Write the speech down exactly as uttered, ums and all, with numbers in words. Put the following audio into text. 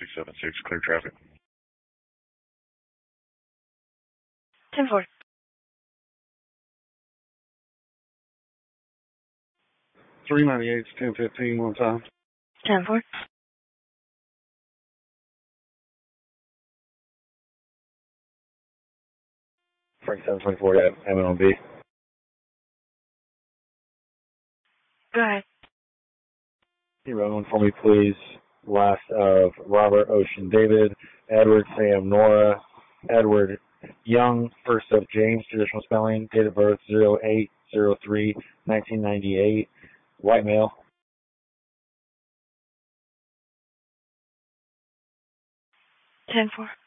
two seven six, clear traffic. ten four. three ninety-eight, ten fifteen, one time. ten four. Frank seven twenty-four to M L B. Go ahead. Can you run one for me, please? Last of Robert Ocean David, Edward Sam Nora, Edward Young, first of James, traditional spelling, date of birth zero eight zero three nineteen ninety-eight, white male. ten four.